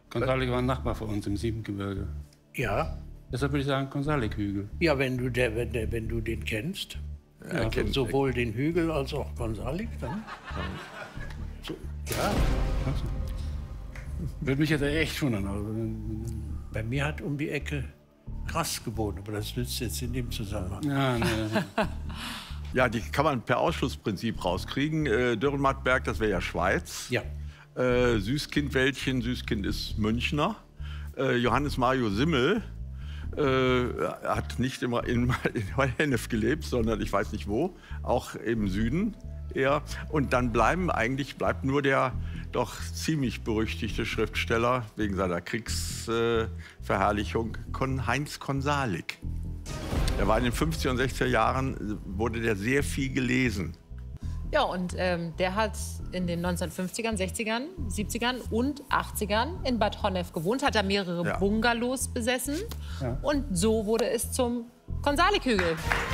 Konsalik war ein Nachbar von uns im Siebengebirge. Ja. Deshalb würde ich sagen Konsalik-Hügel. Ja, wenn du den kennst, Ja, also sowohl den Hügel als auch Konsalik, dann. So, ja. Würde mich jetzt echt wundern. Aber Bei mir hat um die Ecke Grass gewohnt, aber das nützt jetzt in dem Zusammenhang. ja, ne. Ja, die kann man per Ausschlussprinzip rauskriegen. Dürrenmattberg, das wäre ja Schweiz. Ja. Süßkind-Wäldchen, Süßkind ist Münchner. Johannes Mario Simmel hat nicht immer in Hennef gelebt, sondern ich weiß nicht wo, auch im Süden eher. Und dann bleibt nur der doch ziemlich berüchtigte Schriftsteller wegen seiner Kriegsverherrlichung, Heinz Konsalik. Der war in den 50er und 60er Jahren, wurde der sehr viel gelesen. Ja, und der hat in den 1950ern, 60ern, 70ern und 80ern in Bad Honnef gewohnt, hat da mehrere Bungalows besessen. Ja. Und so wurde es zum Konsalik-Hügel.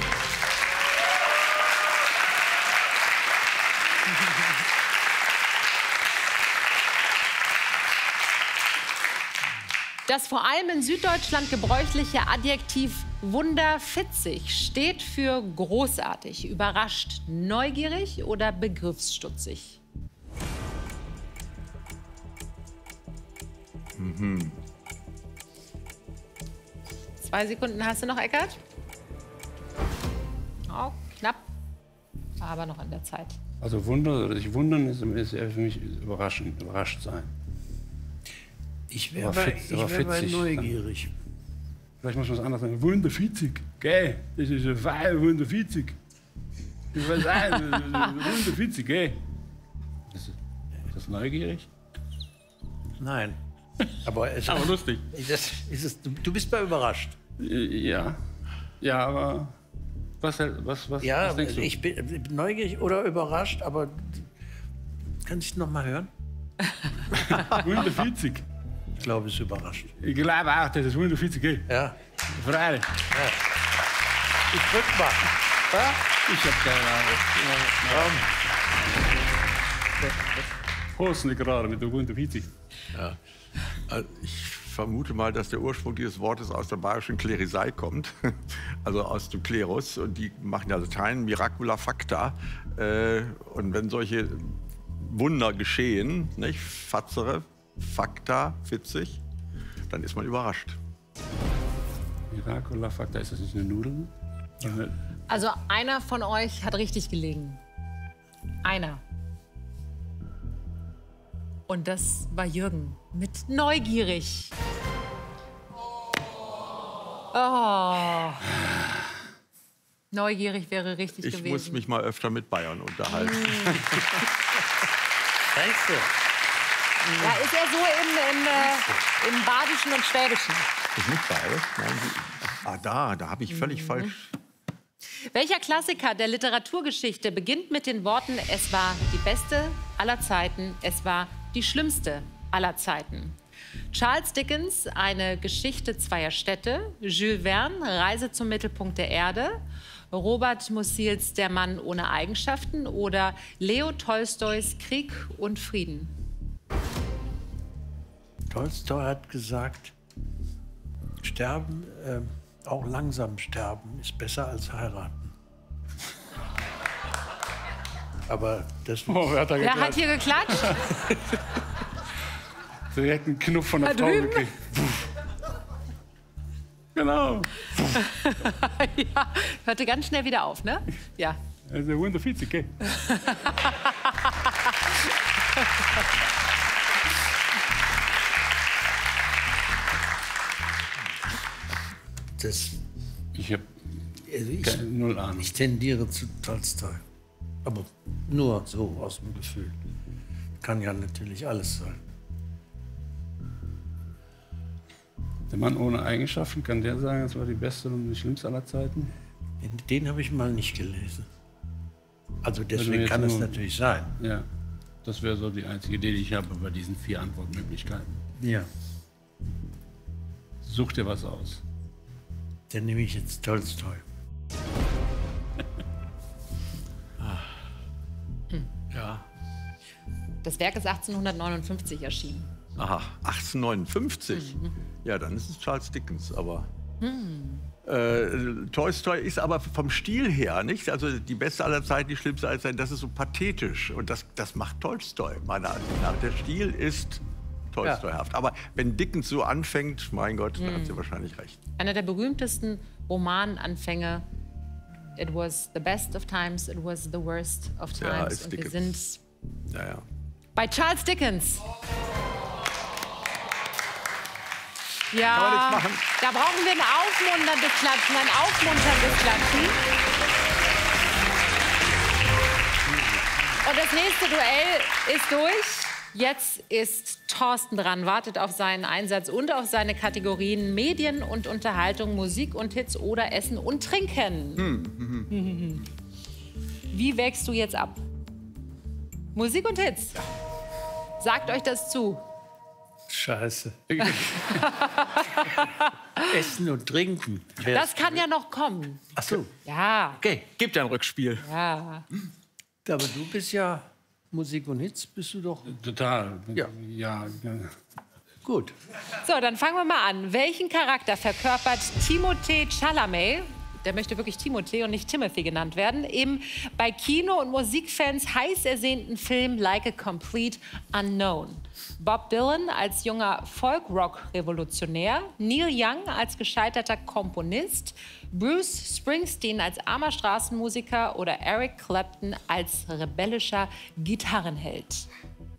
Das vor allem in Süddeutschland gebräuchliche Adjektiv wunderfitzig steht für großartig, überrascht, neugierig oder begriffsstutzig. 2 Sekunden hast du noch, Eckart? Oh, knapp, aber noch an der Zeit. Also sich wundern ist für mich überrascht sein. Ich wäre neugierig. Vielleicht muss man es anders sagen. Wunderfitzig. Gell? Das ist ein Fall, wunderfitzig. Ich weiß nicht, wunderfitzig, gell? Ist das neugierig? Nein. Aber lustig. Du bist mal überrascht. Ja. Ja, aber was denkst du? Ich bin neugierig oder überrascht, aber kannst du es noch mal hören? Wunderfitzig. Ich glaube, es ist überrascht. Ich glaube auch, das ist wunderfitzig, gell? Ja. Freilich. Ja. Ich drück mal. Ja? Ich hab keine Ahnung. Hosen gerade mit der wunderfitzig. Ja. Also ich vermute mal, dass der Ursprung dieses Wortes aus der bayerischen Klerisei kommt, also aus dem Klerus. Und die machen ja Latein, Miracula Facta. Und wenn solche Wunder geschehen, nicht, Fatzere, Facta, witzig, dann ist man überrascht. Miracula Facta, ist das nicht eine Nudel? Ja. Also einer von euch hat richtig gelegen. Einer. Und das war Jürgen mit neugierig. Oh. Neugierig wäre richtig gewesen. Ich muss mich mal öfter mit Bayern unterhalten. Weißt du? Ja, ist er so im Badischen und Schwäbischen? Ist nicht beides? Nein, da habe ich völlig falsch. Welcher Klassiker der Literaturgeschichte beginnt mit den Worten: Es war die beste aller Zeiten, es war die schlimmste aller Zeiten? Charles Dickens, Eine Geschichte zweier Städte, Jules Verne, Reise zum Mittelpunkt der Erde, Robert Mussils Der Mann ohne Eigenschaften oder Leo Tolstois Krieg und Frieden? Tolstoi hat gesagt, sterben, auch langsam sterben, ist besser als heiraten. Aber das... Wer hat hier geklatscht? Direkt einen Knuff von der Frau gekriegt. Genau. Ja, hörte ganz schnell wieder auf, ne? Ja. Also wunderfitzig, gell? Ich habe null Ahnung. Ich tendiere zu Tolstoi. Aber nur so aus dem Gefühl. Kann ja natürlich alles sein. Der Mann ohne Eigenschaften, kann der sagen, das war die beste und die schlimmste aller Zeiten? Den habe ich mal nicht gelesen. Also deswegen kann es natürlich sein. Ja, das wäre so die einzige Idee, die ich habe bei diesen 4 Antwortmöglichkeiten. Ja. Such dir was aus. Dann nehme ich jetzt Tolstoi. Ja. Das Werk ist 1859 erschienen. Aha, 1859. Ja, dann ist es Charles Dickens, aber... Tolstoi ist aber vom Stil her, nicht? Also die beste aller Zeiten, die schlimmste aller Zeiten, das ist so pathetisch. Und das macht Tolstoi, meiner Ansicht nach. Der Stil ist Tolstoihaft. Aber wenn Dickens so anfängt, mein Gott, dann hat sie wahrscheinlich recht. Einer der berühmtesten Romananfänge. It was the best of times, it was the worst of Ja, times. ist Und wir Dickens. sind Ja. bei Charles Dickens. Kann man Ja, jetzt machen? da brauchen wir ein aufmunterndes Klatschen, ein aufmunterndes Klatschen. Und das nächste Duell ist durch. Jetzt ist Thorsten dran, wartet auf seinen Einsatz und auf seine Kategorien Medien und Unterhaltung, Musik und Hits oder Essen und Trinken. Wie wägst du jetzt ab? Musik und Hits. Sagt euch das zu. Scheiße. Essen und Trinken. Das kann ja noch kommen. Ach so. Ja, Okay. Gibt ein Rückspiel. ja. Aber du bist ja Musik und Hits, bist du doch. Total. Ja. Ja. Gut. So, dann fangen wir mal an. Welchen Charakter verkörpert Timothée Chalamet? Der möchte wirklich Timothée und nicht Timothy genannt werden. Im bei Kino- und Musikfans heiß ersehnten Film Like a Complete Unknown. Bob Dylan als junger Folk-Rock-Revolutionär, Neil Young als gescheiterter Komponist, Bruce Springsteen als armer Straßenmusiker oder Eric Clapton als rebellischer Gitarrenheld.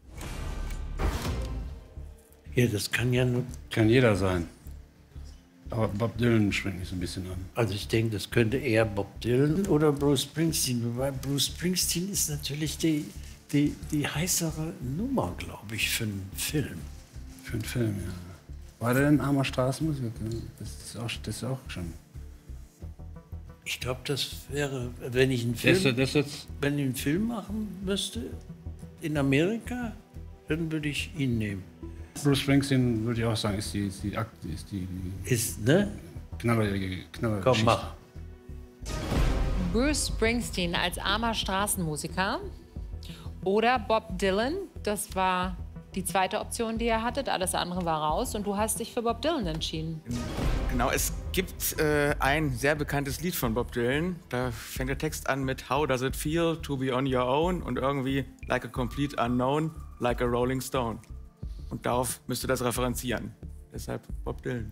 Ja, das kann ja nur. Kann jeder sein. Aber Bob Dylan springt mich so ein bisschen an. Also ich denke, das könnte eher Bob Dylan oder Bruce Springsteen. Wobei Bruce Springsteen ist natürlich die heißere Nummer, glaube ich, für einen Film. Für einen Film, ja. War der denn armer Straßenmusiker? Das ist auch schon. Ich glaube, das wäre, wenn ich einen wenn ich einen Film machen müsste in Amerika, dann würde ich ihn nehmen. Bruce Springsteen, würde ich auch sagen, ist die Ist, ne? Knaller. Komm, mach. Bruce Springsteen als armer Straßenmusiker oder Bob Dylan, das war die zweite Option, die ihr hattet. Alles andere war raus und du hast dich für Bob Dylan entschieden. Genau, es gibt ein sehr bekanntes Lied von Bob Dylan. Da fängt der Text an mit How does it feel to be on your own? Und irgendwie like a complete unknown, like a rolling stone. Und darauf müsste das referenzieren. Deshalb Bob Dylan.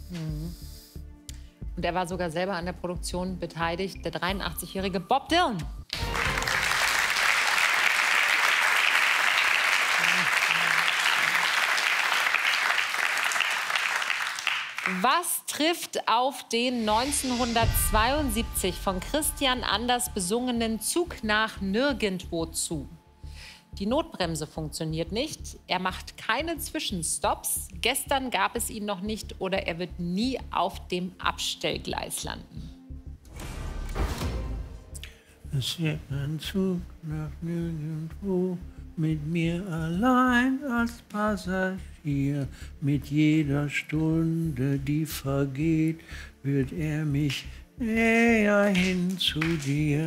Und er war sogar selber an der Produktion beteiligt, der 83-jährige Bob Dylan. Was trifft auf den 1972 von Christian Anders besungenen Zug nach Nirgendwo zu? Die Notbremse funktioniert nicht, er macht keine Zwischenstopps, gestern gab es ihn noch nicht oder er wird nie auf dem Abstellgleis landen. Es wird ein Zug nach Nirgendwo mit mir allein als Passagier. Mit jeder Stunde, die vergeht, wird er mich näher hin zu dir.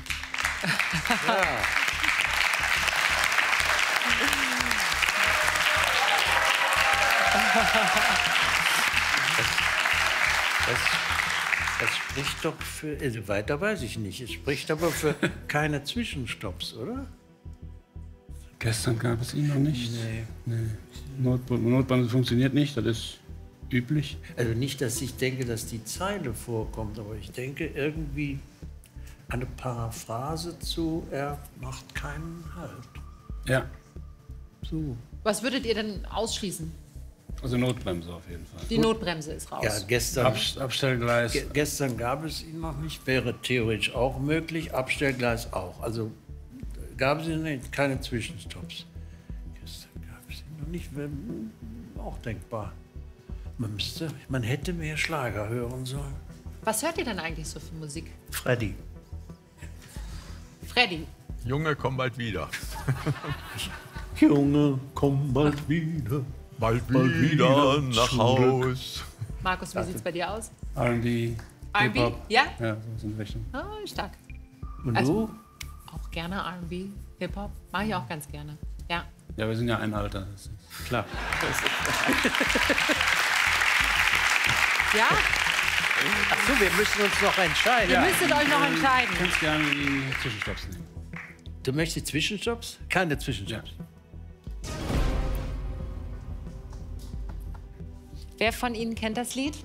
Das spricht doch für, also weiter weiß ich nicht, es spricht aber für keine Zwischenstopps, oder? Gestern gab es ihn noch nicht. Nee. Notbremse funktioniert nicht, das ist üblich. Also nicht, dass ich denke, dass die Zeile vorkommt, aber ich denke irgendwie eine Paraphrase zu, er macht keinen Halt. Ja, So. Was würdet ihr denn ausschließen? also Notbremse auf jeden Fall. Die Notbremse ist raus. Ja, gestern, Abstellgleis. gestern gab es ihn noch nicht, wäre theoretisch auch möglich, Abstellgleis auch. Also gab es ihn nicht, keine Zwischenstopps. Gestern gab es ihn noch nicht, wäre auch denkbar. Man hätte mehr Schlager hören sollen. Was hört ihr denn eigentlich so für Musik? Freddy. Freddy. Junge, komm bald wieder. Junge, komm bald wieder. Bald wieder nach zurück. Haus. Markus, wie sieht's bei dir aus? R&B, R&B? Hip-Hop. Ja? Ja, so in Richtung. Oh, stark. Und Also- du? Auch gerne R&B, Hip-Hop. Mache ich auch ganz gerne. Ja. Ja, wir sind ja ein Alter. Das ist Klar. Ja? Ach so, wir müssen uns noch entscheiden. Ihr müsstet euch noch entscheiden. Du kannst gerne die Zwischenstopps nehmen. Du möchtest Zwischenjobs? Keine Zwischenjobs. Wer von Ihnen kennt das Lied?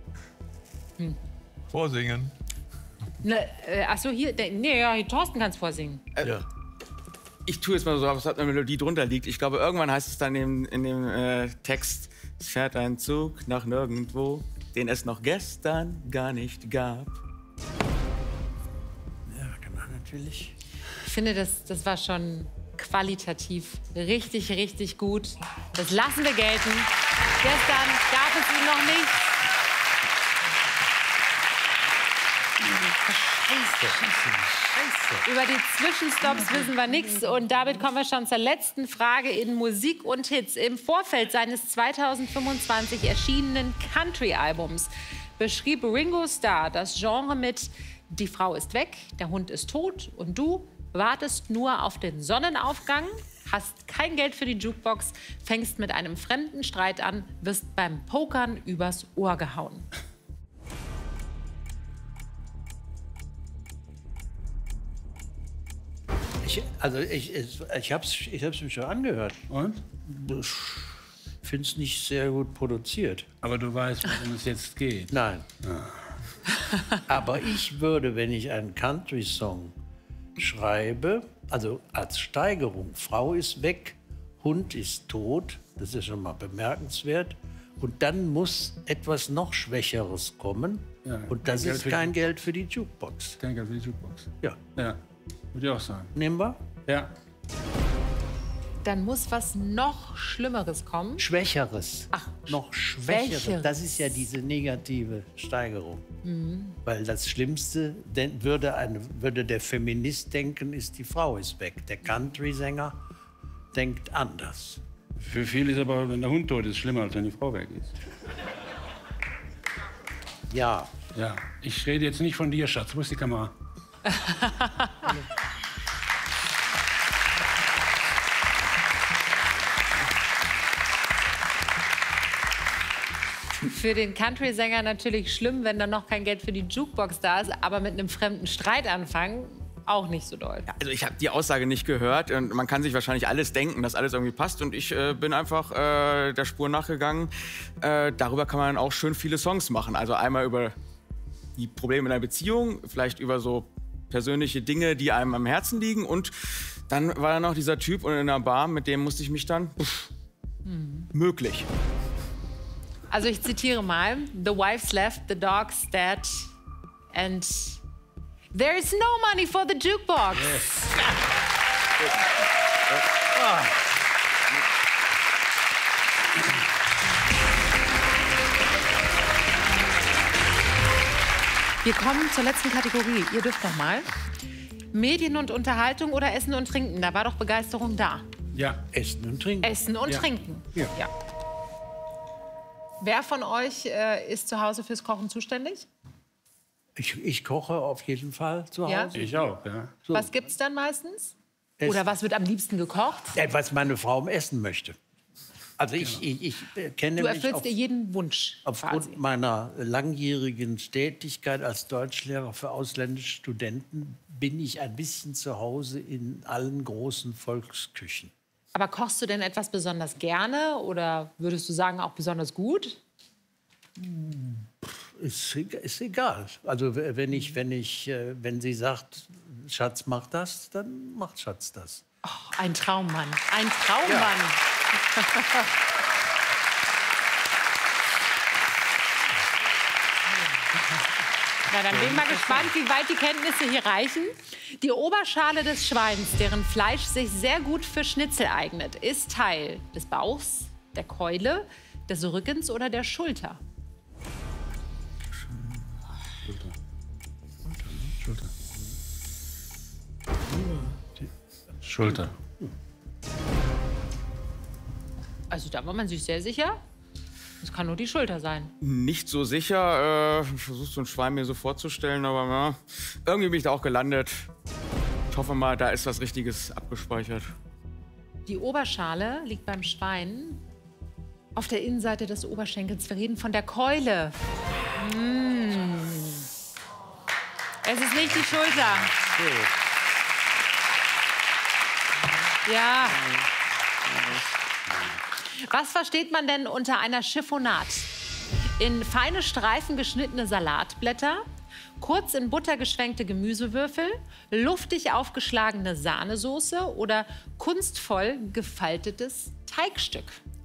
Vorsingen. Achso, hier. Nee, ja, Thorsten kann es vorsingen. Ja. Ich tue jetzt mal so, ob eine Melodie drunter liegt. Ich glaube, irgendwann heißt es dann in dem Text, es fährt ein Zug nach nirgendwo, den es noch gestern gar nicht gab. Ja, kann man natürlich. Ich finde, das war schon qualitativ richtig, richtig gut. Das lassen wir gelten. Gestern gab es ihn noch nicht. Über die Zwischenstops wissen wir nichts. Und damit kommen wir schon zur letzten Frage in Musik und Hits. Im Vorfeld seines 2025 erschienenen Country-Albums beschrieb Ringo Starr das Genre mit Die Frau ist weg, der Hund ist tot und du wartest nur auf den Sonnenaufgang, hast kein Geld für die Jukebox, fängst mit einem fremden Streit an, wirst beim Pokern übers Ohr gehauen. Ich hab's mir schon angehört. Und? Ich finde es nicht sehr gut produziert. Aber du weißt, worum es jetzt geht. Nein. Aber ich würde, wenn ich einen Country-Song schreibe, also als Steigerung, Frau ist weg, Hund ist tot, das ist schon mal bemerkenswert. Und dann muss etwas noch Schwächeres kommen. Ja, und das kein ist Geld für kein Geld für die Jukebox. Kein Geld für die Jukebox. Ja. Ja, würde ich auch sagen. Nehmen wir? Ja. Dann muss was noch Schlimmeres kommen. Schwächeres. Ach, noch Schwächeres. Schwächeres. Das ist ja diese negative Steigerung. Weil das Schlimmste würde der Feminist denken, ist die Frau ist weg. Der Country-Sänger denkt anders. Für viele ist aber, wenn der Hund tot ist, schlimmer, als wenn die Frau weg ist. Ja. Ja, ich rede jetzt nicht von dir, Schatz. Wo ist die Kamera? Für den Country-Sänger natürlich schlimm, wenn dann noch kein Geld für die Jukebox da ist, aber mit einem fremden Streit anfangen, auch nicht so doll. Also ich habe die Aussage nicht gehört und man kann sich wahrscheinlich alles denken, dass alles irgendwie passt und ich bin einfach der Spur nachgegangen. Darüber kann man auch schön viele Songs machen. Also einmal über die Probleme in einer Beziehung, vielleicht über so persönliche Dinge, die einem am Herzen liegen und dann war da noch dieser Typ in einer Bar, mit dem musste ich mich dann möglich. Also ich zitiere mal: The wife's left, the dog's dead and there is no money for the jukebox. Wir kommen zur letzten Kategorie. Ihr dürft noch mal. Medien und Unterhaltung oder Essen und Trinken? Da war doch Begeisterung da. Ja. Essen und Trinken. Essen und Ja. Trinken. Ja. Wer von euch ist zu Hause fürs Kochen zuständig? Ich koche auf jeden Fall zu Hause. Ja? Ich auch, ja. So. Was gibt's dann meistens? Essen. Oder was wird am liebsten gekocht? Was meine Frau essen möchte. Also ich kenne Du mich erfüllst dir jeden Wunsch quasi. aufgrund meiner langjährigen Tätigkeit als Deutschlehrer für ausländische Studenten bin ich ein bisschen zu Hause in allen großen Volksküchen. Aber kochst du denn etwas besonders gerne oder würdest du sagen auch besonders gut? Ist egal. Also wenn sie sagt, Schatz, mach das, dann macht Schatz das. Oh, ein Traummann. Ein Traummann. Na, dann bin ich mal gespannt, wie weit die Kenntnisse hier reichen. Die Oberschale des Schweins, deren Fleisch sich sehr gut für Schnitzel eignet, ist Teil des Bauchs, der Keule, des Rückens oder der Schulter. Schulter. Also da war man sich sehr sicher. Es kann nur die Schulter sein. Nicht so sicher. Ich versuche so ein Schwein mir so vorzustellen, aber ja, irgendwie bin ich da auch gelandet. Ich hoffe mal, da ist was Richtiges abgespeichert. Die Oberschale liegt beim Schwein auf der Innenseite des Oberschenkels. Wir reden von der Keule. Es ist nicht die Schulter. Ja. Was versteht man denn unter einer Chiffonade? In feine Streifen geschnittene Salatblätter, kurz in Butter geschwenkte Gemüsewürfel, luftig aufgeschlagene Sahnesoße oder kunstvoll gefaltetes Teigstück?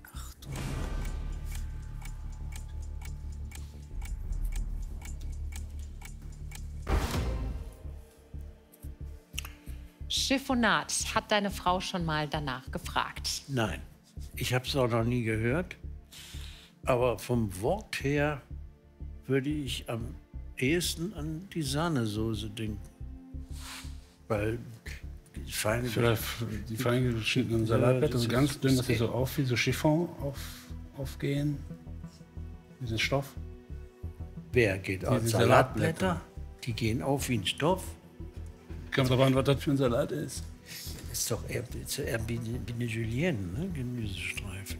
Chiffonade. Hat deine Frau schon mal danach gefragt? Nein, ich habe es auch noch nie gehört. Aber vom Wort her würde ich am ehesten an die Sahnesoße denken. Weil die feine Die fein geschnittenen Salatblätter, so ganz dünn, dass sie so auf wie so Chiffon aufgehen. Diesen Stoff. Wer geht auf? Diese Salatblätter? Die gehen auf wie ein Stoff. Kommt drauf an, was das für ein Salat ist. Ist doch eher Bine Julienne, ne? Gemüsestreifen.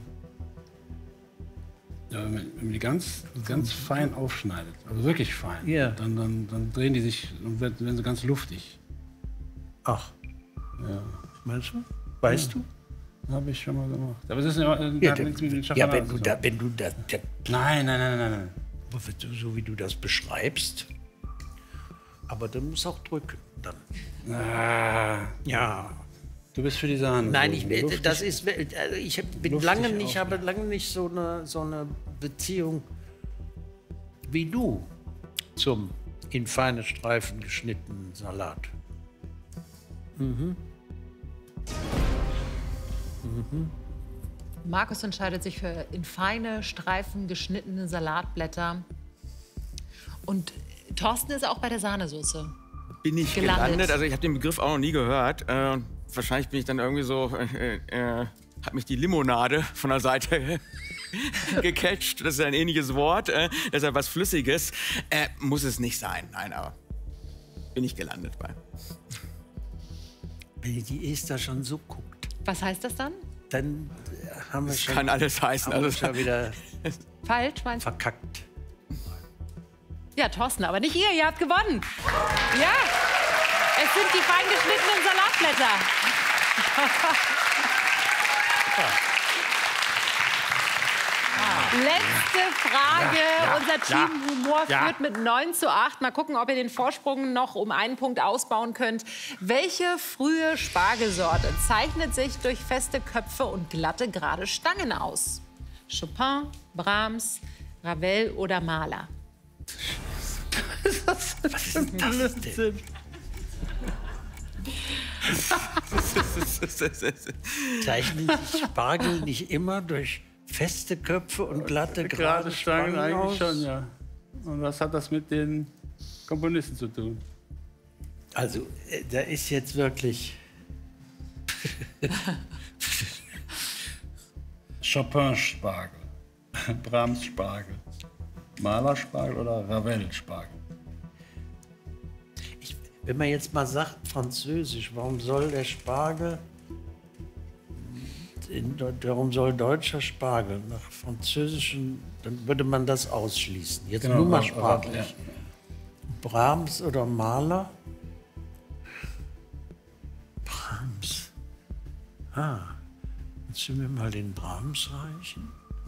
Ja, wenn man die ganz fein aufschneidet, also wirklich fein, Ja. dann drehen die sich und werden so ganz luftig. Ach, Ja, meinst du? Weißt du? habe ich schon mal gemacht. Aber es ist ja, Ja, nichts mit den ja, Schafanaden zu tun. wenn du das, Nein. so wie du das beschreibst, aber dann muss auch drücken. Dann. Ah, Ja. du bist für die Sahne. Nein, so das ist, also ich habe lange nicht so eine Beziehung wie du zum in feine Streifen geschnittenen Salat. Markus entscheidet sich für in feine Streifen geschnittene Salatblätter. Und Thorsten ist auch bei der Sahnesoße. Bin ich gelandet? Also ich habe den Begriff auch noch nie gehört. Wahrscheinlich bin ich dann irgendwie so, hat mich die Limonade von der Seite gecatcht. Das ist ein ähnliches Wort, deshalb was Flüssiges. Muss es nicht sein, nein, aber bin ich gelandet bei. Wenn die Esther schon so guckt, Was heißt das dann? dann haben wir Das schon, kann alles heißen. haben wir Also, schon wieder Falsch, meinst du? verkackt. Ja, Thorsten, aber nicht ihr habt gewonnen. Ja, es sind die fein geschnittenen Salatblätter. Letzte Frage. Unser Team Humor führt mit 9:8. Mal gucken, ob ihr den Vorsprung noch um einen Punkt ausbauen könnt. Welche frühe Spargelsorte zeichnet sich durch feste Köpfe und glatte, gerade Stangen aus? Chopin, Brahms, Ravel oder Mahler? Was ist denn das denn? Zeichnen sich Spargel nicht immer durch feste Köpfe und glatte, gerade Stangen eigentlich aus? schon, ja. Und was hat das mit den Komponisten zu tun? Also, da ist jetzt wirklich... Chopin-Spargel, Brahms-Spargel, Mahler-Spargel oder Ravel-Spargel? Wenn man jetzt mal sagt, Französisch, warum soll der Spargel... Warum soll deutscher Spargel nach französischen, dann würde man das ausschließen. Jetzt nur mal sprachlich. Ja. Brahms oder Mahler? Brahms. Willst du mir mal den Brahms reichen?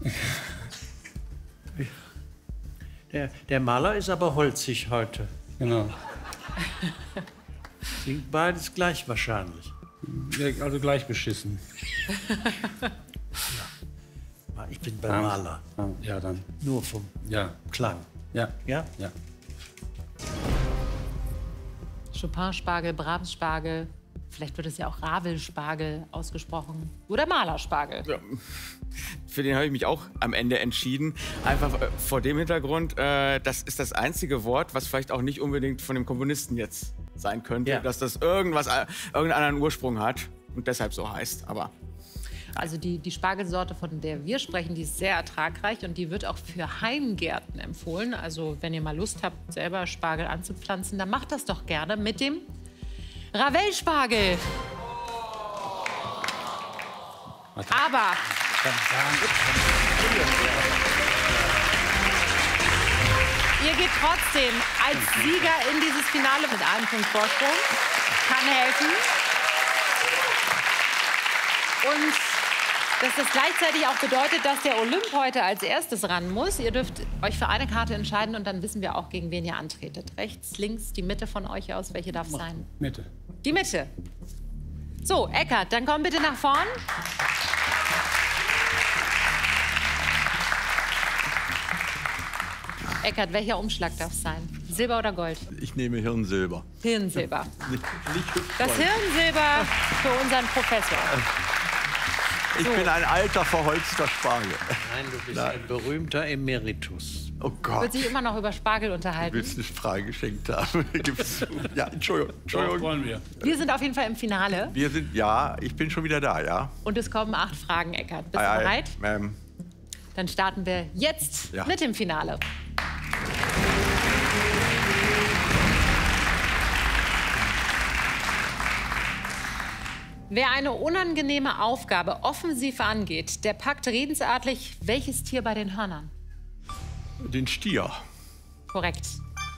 Der Mahler ist aber holzig heute. Genau. Klingt beides gleich wahrscheinlich. Ja, also gleich beschissen. Ich bin bei Mahler. Ja, dann. Nur vom Ja. Klang. Ja. Ja? Ja. Chopin-Spargel, Brahms-Spargel. Vielleicht wird es ja auch Ravel-Spargel ausgesprochen. Oder Mahler-Spargel. Ja, für den habe ich mich auch am Ende entschieden. Einfach vor dem Hintergrund, das ist das einzige Wort, was vielleicht auch nicht unbedingt von dem Komponisten jetzt sein könnte. Ja. Dass das irgendeinen anderen Ursprung hat und deshalb so heißt. Aber Also die Spargelsorte, von der wir sprechen, die ist sehr ertragreich und die wird auch für Heimgärten empfohlen. Also wenn ihr mal Lust habt, selber Spargel anzupflanzen, dann macht das doch gerne mit dem Ravel-Spargel. Aber ihr geht trotzdem als Sieger in dieses Finale mit einem Punkt Vorsprung. Kann helfen. Und dass das gleichzeitig auch bedeutet, dass der Olymp heute als erstes ran muss. Ihr dürft euch für eine Karte entscheiden und dann wissen wir auch, gegen wen ihr antretet. Rechts, links, die Mitte von euch aus. Welche darf es sein? Mitte. Die Mitte. So, Eckart, dann komm bitte nach vorn. Eckart, welcher Umschlag darf es sein? Silber oder Gold? Ich nehme Hirnsilber. Hirnsilber. Nicht Das Hirnsilber für unseren Professor. Ich bin ein alter, verholzter Spargel. Nein, du bist ein berühmter Emeritus. Oh Gott. Wird sich immer noch über Spargel Du unterhalten. willst eine Frage geschenkt haben. Ja, Entschuldigung. Doch, wollen wir. Wir sind auf jeden Fall im Finale Wir sind, ja, ich bin schon wieder da, ja. und es kommen 8 Fragen, Eckart. Bist du Ei, ei, bereit? Ma'am. Dann starten wir jetzt Ja. mit dem Finale. Wer eine unangenehme Aufgabe offensiv angeht, der packt redensartlich welches Tier bei den Hörnern? Den Stier. Korrekt.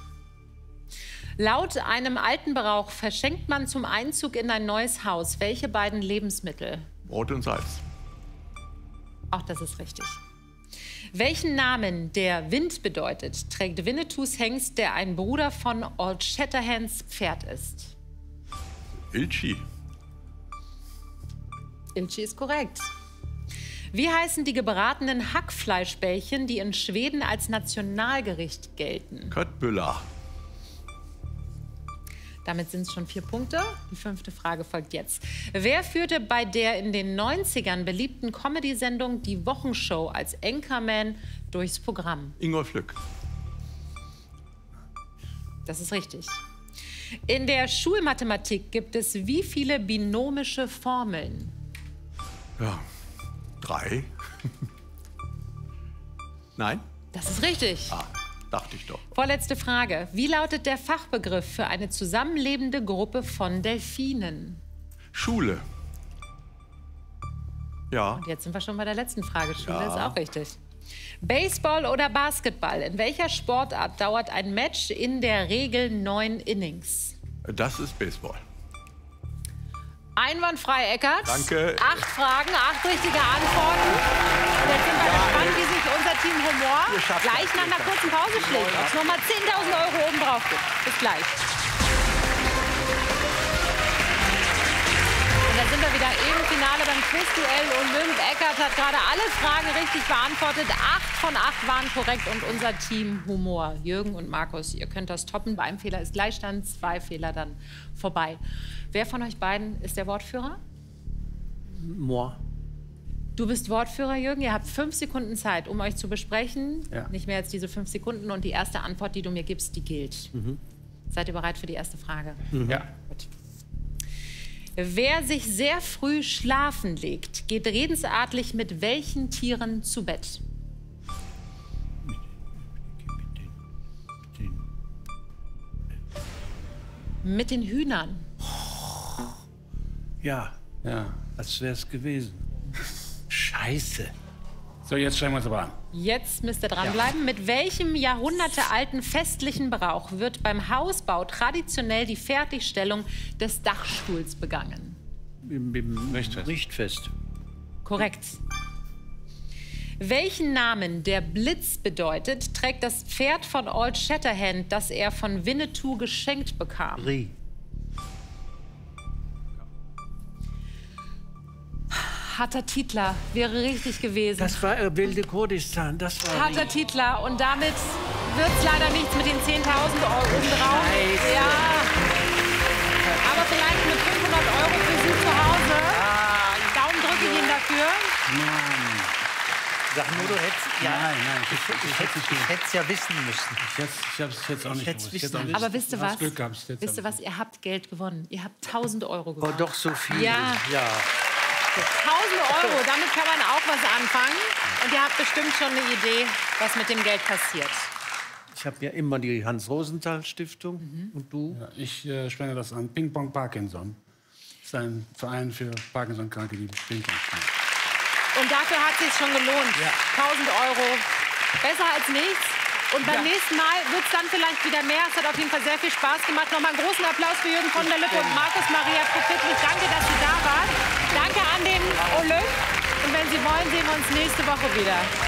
Laut einem alten Brauch verschenkt man zum Einzug in ein neues Haus welche beiden Lebensmittel? Brot und Salz. Auch das ist richtig. Welchen Namen der Wind bedeutet, trägt Winnetous Hengst, der ein Bruder von Old Shatterhands Pferd ist? Ilchi. Ilchi ist korrekt. Wie heißen die gebratenen Hackfleischbällchen, die in Schweden als Nationalgericht gelten? Köttbüller. Damit sind es schon 4 Punkte. Die 5. Frage folgt jetzt. Wer führte bei der in den 90ern beliebten Comedy-Sendung Die Wochenshow als Anchorman durchs Programm? Ingolf Lück. Das ist richtig. In der Schulmathematik gibt es wie viele binomische Formeln? Ja. 3. Nein? Das ist richtig. Ah, dachte ich doch. Vorletzte Frage. Wie lautet der Fachbegriff für eine zusammenlebende Gruppe von Delfinen? Schule. Ja. Und jetzt sind wir schon bei der letzten Frage. Schule Ja. ist auch richtig. Baseball oder Basketball? In welcher Sportart dauert ein Match in der Regel 9 Innings? Das ist Baseball. Einwandfrei, Eckart. Danke. 8 Fragen, 8 richtige Antworten. Jetzt sind wir gespannt, wie sich unser Team Humor Ihr schafft gleich das, nach ihr einer schafft kurzen Pause schlägt. Ob es nochmal 10.000 Euro oben drauf gibt. Bis gleich. Und da sind wir wieder im Finale beim Quizduell. Olymp Eckart hat gerade alle Fragen richtig beantwortet. 8 von 8 waren korrekt und unser Team Humor. Jürgen und Markus, ihr könnt das toppen. Bei einem Fehler ist Gleichstand, 2 Fehler dann vorbei. Wer von euch beiden ist der Wortführer? Moi. Du bist Wortführer, Jürgen. Ihr habt 5 Sekunden Zeit, um euch zu besprechen. Ja. Nicht mehr als diese 5 Sekunden. Und die erste Antwort, die du mir gibst, die gilt. Seid ihr bereit für die erste Frage? Ja. Gut. Wer sich sehr früh schlafen legt, geht redensartlich mit welchen Tieren zu Bett? Mit den Hühnern. Ja, Ja. als wäre es gewesen. Scheiße. So, jetzt stellen wir uns aber an. Jetzt müsst ihr dranbleiben. Mit welchem jahrhundertealten festlichen Brauch wird beim Hausbau traditionell die Fertigstellung des Dachstuhls begangen? Im Richtfest. Richtfest. Korrekt. Welchen Namen der Blitz bedeutet, trägt das Pferd von Old Shatterhand, das er von Winnetou geschenkt bekam? Rie. Harter Titler wäre richtig gewesen. Das war wilde Kurdistan. Das war Harter Titler. Und damit wird es leider nichts mit den 10.000 Euro obendrauf. Scheiße. Ja. Aber vielleicht mit 500 Euro für Sie zu Hause. Daumen drücke ich Ihnen dafür. Sag nur, du hättest. Ja, Nein, ich hätte es ja wissen müssen. Ich hab's jetzt auch nicht hätt's gewusst. wissen auch nicht- Aber wisst ihr Du hast was? Glück gehabt. Jetzt Wisst ihr was? Ihr habt Geld gewonnen. Ihr habt 1.000 Euro Oh, gewonnen. doch so viel. Ja. Ja. 1.000 Euro, damit kann man auch was anfangen. Und ihr habt bestimmt schon eine Idee, was mit dem Geld passiert. Ich habe ja immer die Hans-Rosenthal-Stiftung. Und du? Ja, ich spende das an Ping Pong Parkinson. Das ist ein Verein für Parkinson-Kranke, die Ping Pong spielen. Und dafür hat es sich schon gelohnt. 1.000 €. Besser als nichts. Und beim nächsten Mal wird es dann vielleicht wieder mehr. Es hat auf jeden Fall sehr viel Spaß gemacht. Nochmal einen großen Applaus für Jürgen von der Lippe und Markus Maria Profitlich. Danke, dass Sie da waren. Danke an den Olymp. Und wenn Sie wollen, sehen wir uns nächste Woche wieder.